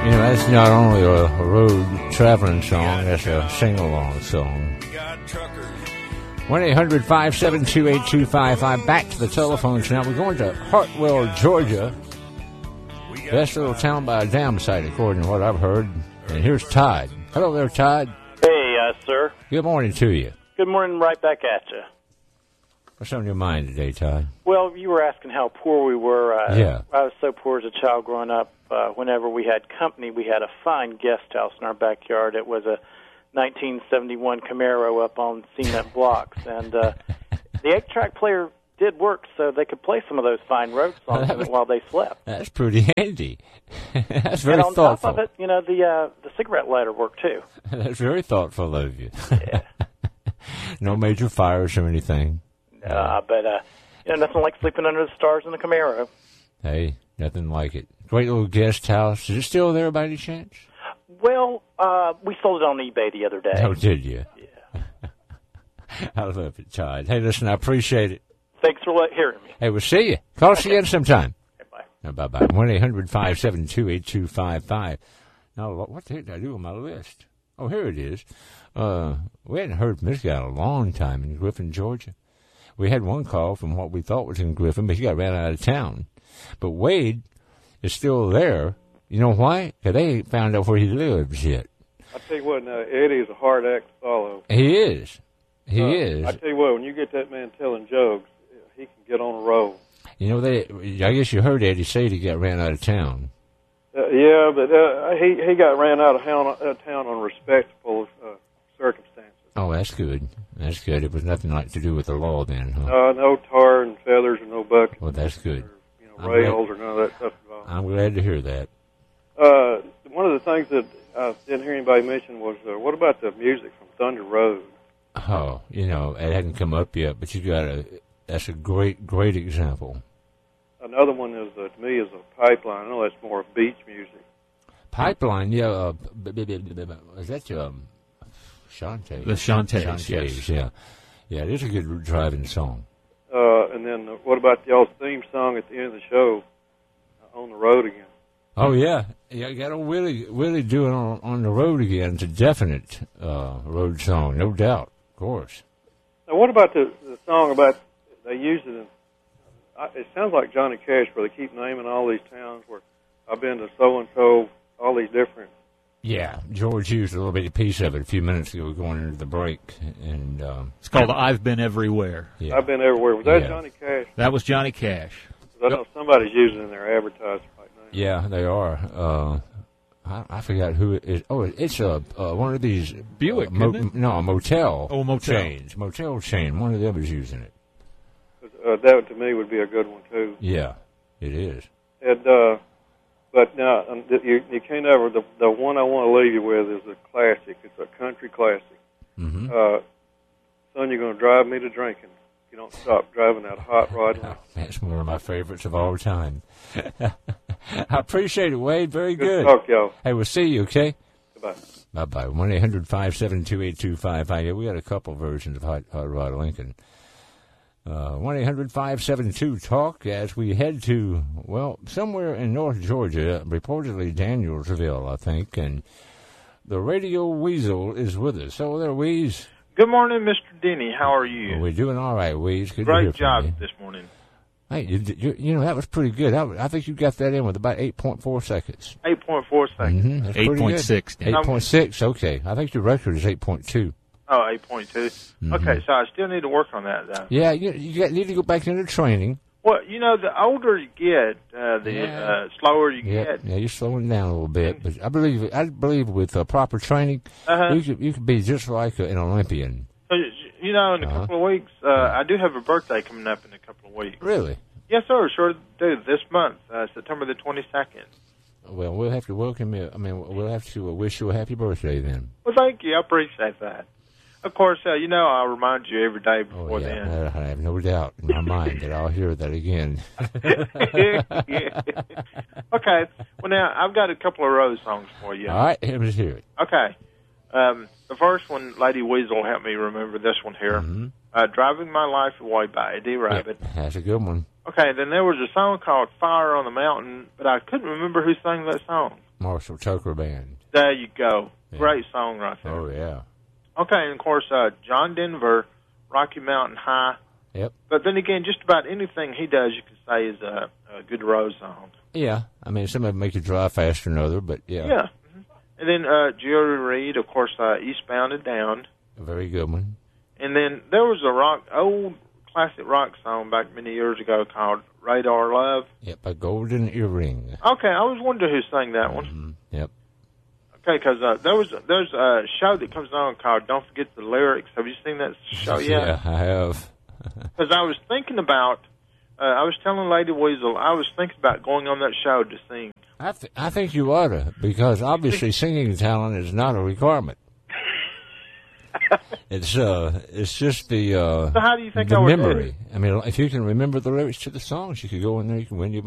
You know, that's not only a road traveling song, that's a sing-along song. 1-800-572-8255. Back to the telephones now. We're going to Hartwell, Georgia. Best little town by a dam site, according to what I've heard. And here's Todd. Hello there, Todd. Hey, sir. Good morning to you. Good morning, right back at you. What's on your mind today, Todd? Well, you were asking how poor we were. Yeah. I was so poor as a child growing up. Whenever we had company, we had a fine guest house in our backyard. It was a 1971 Camaro up on cement blocks. And the 8-track player did work so they could play some of those fine road songs while they slept. That's pretty handy. That's very and on thoughtful. top of it, you know, the cigarette lighter worked too. That's very thoughtful of you. Yeah. No major fires or anything. But you know, nothing like sleeping under the stars in the Camaro. Hey, nothing like it. Great little guest house. Is it still there by any chance? Well, we sold it on eBay the other day. Oh, did you? Yeah. I love it, Todd. Hey, listen, I appreciate it. Thanks for hearing me. Hey, we'll see you. Call us again sometime. Okay, bye. Bye-bye. 1-800-572-8255. Now, what the heck did I do on my list? Oh, here it is. We hadn't heard from this guy in a long time in Griffin, Georgia. We had one call from what we thought was in Griffin, but he got ran out of town. But Wade is still there. You know why? Because they ain't found out where he lives yet. I tell you what, now, Eddie is a hard act to follow. He is. He is. I tell you what, when you get that man telling jokes, he can get on a roll. You know, I guess you heard Eddie say he got ran out of town. Yeah, but he got ran out of town on respectable circumstances. Oh, that's good. That's good. It was nothing like to do with the law then, huh? No tar and feathers or no buckets. Well, that's good. Or, rails or none of that stuff involved. I'm glad to hear that. One of the things that I didn't hear anybody mention was, what about the music from Thunder Road? Oh, you know, it hadn't come up yet, but that's a great, great example. Another one is, to me, is a Pipeline. I know that's more beach music. Pipeline, yeah. Is that Shantae? The Shantaes, yes. Yeah. Yeah, it is a good driving song. And then what about y'all's theme song at the end of the show, On the Road Again? Oh, yeah. Yeah, you got to really do it on the road again. It's a definite road song, no doubt, of course. Now, what about the song about, they use it in, it sounds like Johnny Cash, where they keep naming all these towns where I've been to so-and-so, all these different. Yeah, George used a little bitty piece of it a few minutes ago going into the break. And it's called I've Been Everywhere. Yeah. I've Been Everywhere. Was that Johnny Cash? That was Johnny Cash. I know somebody's using it in their advertising right now. Yeah, they are. I forgot who it is. Oh, it's one of these Buick, isn't it? No, a motel. Oh, motel chains. Motel chain. One of them is using it. That, to me, would be a good one, too. Yeah, it is. And, but now, you can't ever, the one I want to leave you with is a classic. It's a country classic. Mm-hmm. Son, you're going to drive me to drinking. You don't stop driving that hot rod. Oh, that's one of my favorites of all time. I appreciate it, Wade. Very good. Talk, y'all. Hey, we'll see you, okay? Goodbye. Bye-bye. 1-800-572-8255. Yeah, we got a couple versions of Hot Rod Lincoln. 1-800-572-TALK as we head to, well, somewhere in North Georgia, reportedly Danielsville, I think, and the Radio Weasel is with us. So there, Weez. Good morning, Mr. Denny. How are you? Well, we're doing all right, Weez. Good Great to hear job from you. this morning. Hey, you know, that was pretty good. I think you got that in with about 8.4 seconds. 8.4 seconds. Mm-hmm. 8.6. 8.6, okay. I think your record is 8.2. Oh, 8.2. Mm-hmm. Okay, so I still need to work on that, though. Yeah, you need to go back into training. Well, you know, the older you get, the slower you get. Yeah, you're slowing down a little bit, but I believe with proper training, you could be just like an Olympian. So, you know, in a couple of weeks, I do have a birthday coming up in a couple of weeks. Really? Yes, sir. Sure do. This month, September the 22nd. Well, we'll have to welcome you. I mean, we'll have to wish you a happy birthday then. Well, thank you. I appreciate that. Of course, you know, I'll remind you every day before then. I have no doubt in my mind that I'll hear that again. Yeah. Okay. Well, now, I've got a couple of Rose songs for you. All right, let's hear it. Okay. The first one, Lady Weasel helped me remember this one here. Mm-hmm. Driving My Life Away by Eddie Rabbit. Yeah, that's a good one. Okay, then there was a song called Fire on the Mountain, but I couldn't remember who sang that song. Marshall Tucker Band. There you go. Yeah. Great song right there. Oh, yeah. Okay, and of course, John Denver, Rocky Mountain High. Yep. But then again, just about anything he does, you could say is a good Rose song. Yeah. I mean, some of them make you drive faster than others, but yeah. Yeah. Mm-hmm. And then Jerry Reed, of course, Eastbound and Down. A very good one. And then there was a old classic rock song back many years ago called Radar Love. Yep, A Golden Earring. Okay, I was wondering who sang that one. Mm-hmm. Yep. Okay, because there's a show that comes on called Don't Forget the Lyrics. Have you seen that show yet? Yeah, I have. Because I was thinking about, I was telling Lady Weasel, I was thinking about going on that show to sing. I think you ought to, because obviously singing talent is not a requirement. It's just the So how do you think the I would memory. I mean, if you can remember the lyrics to the songs, you could go in there, you can win your